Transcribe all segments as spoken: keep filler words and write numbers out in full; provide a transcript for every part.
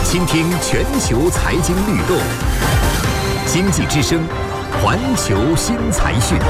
倾听全球财经律动，经济之声，环球新财讯。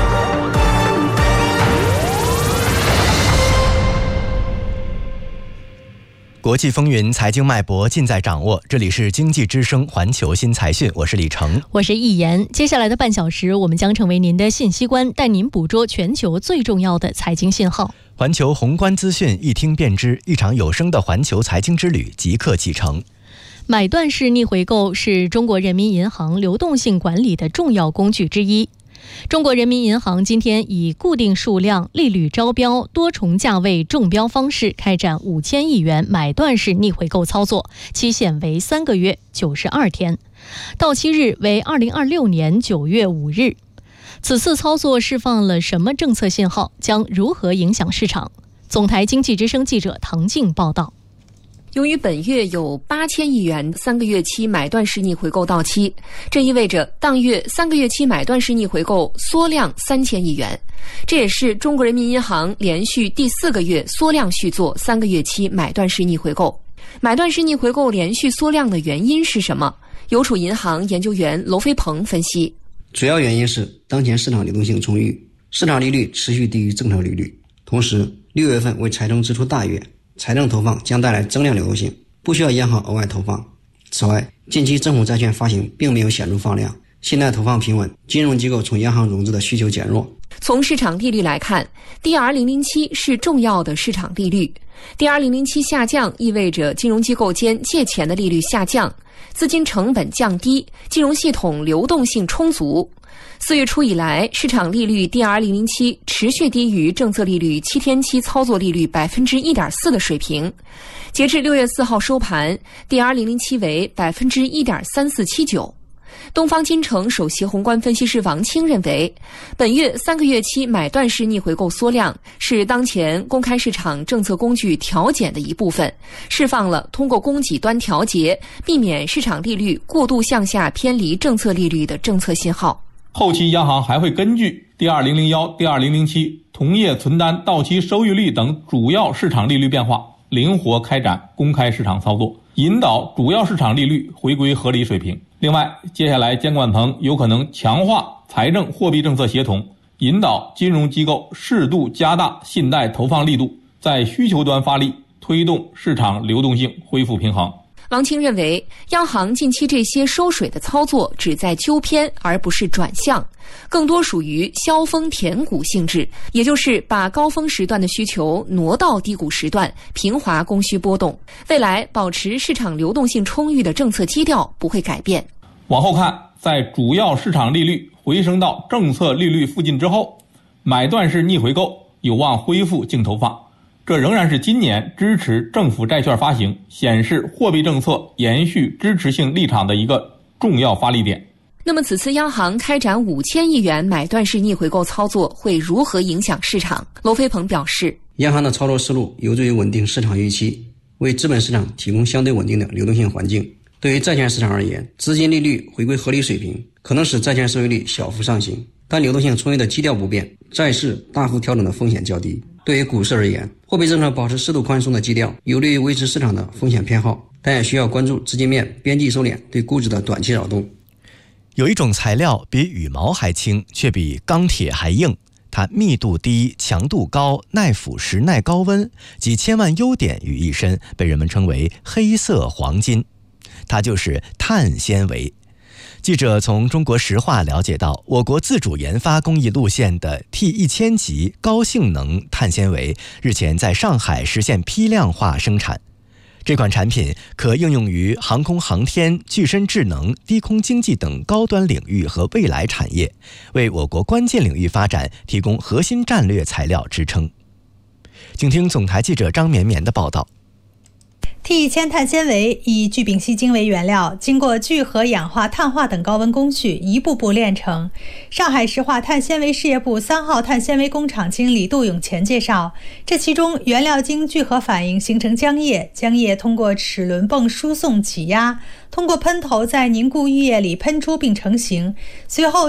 国际风云，财经脉搏尽在掌握。这里是经济之声环球新财讯，我是李成， 我是易言。接下来的半小时，我们将成为您的信息官，带您捕捉全球最重要的财经信号。 环球宏观资讯，一听便知，一场有声的环球财经之旅即刻启程。 买断式逆回购是中国人民银行流动性管理的重要工具之一。中国人民银行今天以固定数量、利率招标、多重价位中标方式开展五千亿元买断式逆回购操作，期限为三个月九十二天，到期日为二零二六年九月五日。此次操作释放了什么政策信号，将如何影响市场？总台经济之声记者唐静报道。 由于本月有八千亿元三个月期买断式逆回购到期，这意味着当月三个月期买断式逆回购缩量三千亿元，这也是中国人民银行连续第四个月缩量续做三个月期买断式逆回购。买断式逆回购连续缩量的原因是什么？邮储银行研究员娄飞鹏分析， 主要原因是当前市场流动性充裕，市场利率持续低于政策利率，同时六月份为财政支出大月，财政投放将带来增量流动性，不需要央行额外投放。此外，近期政府债券发行并没有显著放量，信贷投放平稳，金融机构从央行融资的需求减弱。 从市场利率来看 D R 零零七 是重要的市场利率， D R 零零七 下降意味着金融机构间借钱的利率下降，资金成本降低，金融系统流动性充足。四月初以来，市场利率 D R 零零七 持续低于政策利率七天期操作利率 百分之一点四 的水平。截至六月四号收盘 ，D R 零零七 为 百分之一点三四七九。东方金城首席宏观分析师王清认为，本月三个月期买断式逆回购缩量是当前公开市场政策工具调减的一部分，释放了通过供给端调节，避免市场利率过度向下偏离政策利率的政策信号。 后期央行还会根据 D R 零零一、D R 零零七 同业存单到期收益率等主要市场利率变化，灵活开展公开市场操作，引导主要市场利率回归合理水平。另外，接下来监管层有可能强化财政货币政策协同，引导金融机构适度加大信贷投放力度，在需求端发力，推动市场流动性恢复平衡。 王清认为，央行近期这些收水的操作旨在纠偏，而不是转向，更多属于削峰填谷性质，也就是把高峰时段的需求挪到低谷时段，平滑供需波动。未来保持市场流动性充裕的政策基调不会改变。 往后看，在主要市场利率回升到政策利率附近之后，买断式逆回购有望恢复净投放。这仍然是今年支持政府债券发行，显示货币政策延续支持性立场的一个重要发力点。 那么此次央行开展五千亿元买断式逆回购操作会如何影响市场？娄飞鹏表示， 央行的操作思路有助于稳定市场预期，为资本市场提供相对稳定的流动性环境。对于债券市场而言，资金利率回归合理水平，可能使债券收益率小幅上行，但流动性充裕的基调不变，债市大幅调整的风险较低。对于股市而言，货币政策保持适度宽松的基调，有利于维持市场的风险偏好，但也需要关注资金面边际收敛对估值的短期扰动。 有一种材料比羽毛还轻，却比钢铁还硬，它密度低、强度高、耐腐蚀、耐高温，几千万优点于一身，被人们称为黑色黄金。它就是碳纤维。记者从中国石化了解到，我国自主研发工艺路线的 T 一千 级高性能碳纤维日前在上海实现批量化生产。这款产品可应用于航空航天、具身智能、低空经济等高端领域和未来产业，为我国关键领域发展提供核心战略材料支撑。请听总台记者张绵绵的报道。 T 一千 碳纤维以聚丙烯腈为原料，经过聚合、氧化、碳化等高温工序，一步步炼成。上海石化碳纤维事业部三号碳纤维工厂经理杜永乾介绍，这其中原料经聚合反应形成浆液，浆液通过齿轮泵输送挤压，通过喷头在凝固浴液里喷出并成型，随后